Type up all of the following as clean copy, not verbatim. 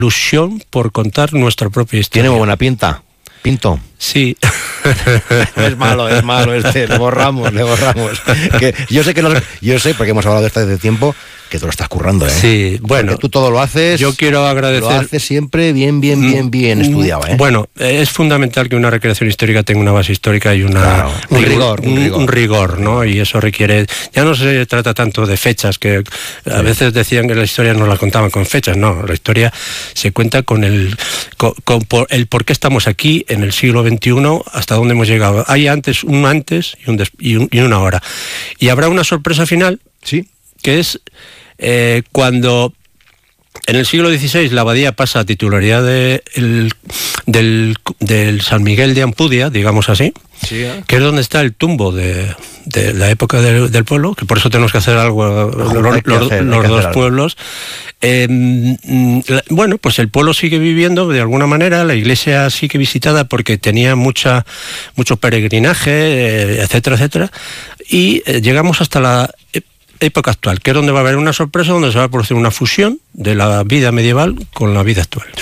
ilusión por contar nuestra propia historia. Tiene muy buena pinta. Pinto. Sí. Es malo le borramos. Que yo sé, porque hemos hablado de esto desde tiempo, que tú lo estás currando, ¿eh? Sí, bueno. Porque tú todo lo haces. Yo quiero agradecer. Lo haces siempre bien estudiado, ¿eh? Bueno, es fundamental que una recreación histórica tenga una base histórica y claro, un rigor, ¿no? Y eso requiere. Ya no se trata tanto de fechas, que a veces decían que la historia no la contaban con fechas, no. La historia se cuenta con el por qué estamos aquí en el siglo XXI, hasta dónde hemos llegado. Hay un antes y una ahora. Y habrá una sorpresa final, sí, que es cuando en el siglo XVI la abadía pasa a titularidad del San Miguel de Ampudia, digamos así, sí, que es donde está el tumbo de la época del pueblo, que por eso tenemos que hacer algo los dos pueblos. Bueno, pues el pueblo sigue viviendo de alguna manera, la iglesia sigue visitada porque tenía mucho peregrinaje, etcétera, y llegamos hasta la época actual, que es donde va a haber una sorpresa, donde se va a producir una fusión de la vida medieval con la vida actual.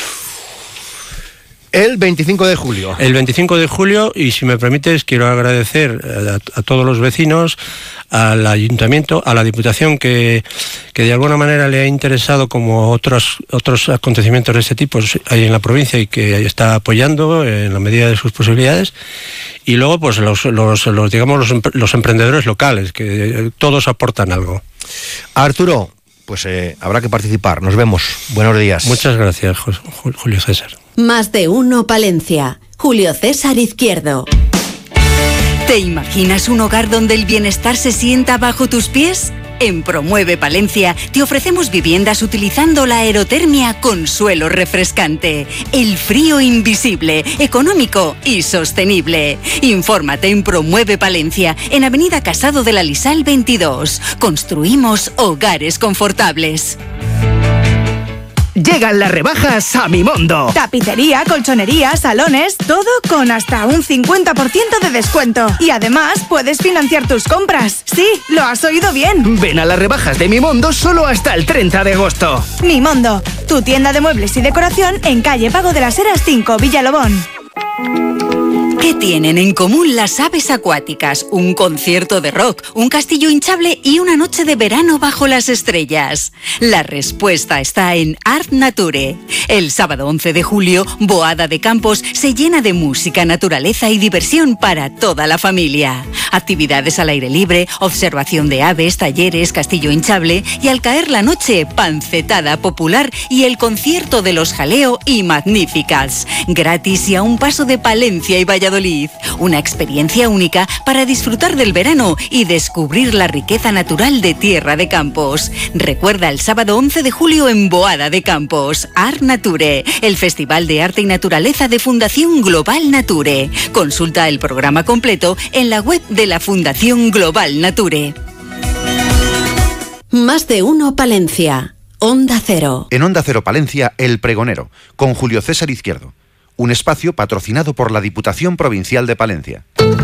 El 25 de julio. El 25 de julio, y si me permites, quiero agradecer a todos los vecinos, al ayuntamiento, a la Diputación, que de alguna manera le ha interesado, como otros acontecimientos de este tipo hay en la provincia, y que está apoyando en la medida de sus posibilidades. Y luego, pues los emprendedores locales, que todos aportan algo. Arturo, pues habrá que participar. Nos vemos. Buenos días. Muchas gracias, Julio César. Más de uno Palencia. Julio César Izquierdo. ¿Te imaginas un hogar donde el bienestar se sienta bajo tus pies? En Promueve Palencia te ofrecemos viviendas utilizando la aerotermia con suelo refrescante. El frío invisible, económico y sostenible. Infórmate en Promueve Palencia, en Avenida Casado de la Lisal 22. Construimos hogares confortables. Llegan las rebajas a Mimondo. Tapicería, colchonería, salones, todo con hasta un 50% de descuento. Y además puedes financiar tus compras. Sí, lo has oído bien. Ven a las rebajas de Mimondo solo hasta el 30 de agosto. Mimondo, tu tienda de muebles y decoración en calle Pago de las Heras 5, Villalobón. ¿Qué tienen en común las aves acuáticas? Un concierto de rock, un castillo hinchable y una noche de verano bajo las estrellas. La respuesta está en Art Nature. El sábado 11 de julio, Boada de Campos se llena de música, naturaleza y diversión para toda la familia. Actividades al aire libre, observación de aves, talleres, castillo hinchable y al caer la noche, pancetada popular y el concierto de los Jaleo y Magníficas. Gratis y a un paso de Palencia y Valladolid. Una experiencia única para disfrutar del verano y descubrir la riqueza natural de Tierra de Campos. Recuerda el sábado 11 de julio en Boada de Campos, Art Nature, el Festival de Arte y Naturaleza de Fundación Global Nature. Consulta el programa completo en la web de la Fundación Global Nature. Más de uno Palencia. Onda Cero. En Onda Cero Palencia, El Pregonero, con Julio César Izquierdo. Un espacio patrocinado por la Diputación Provincial de Palencia.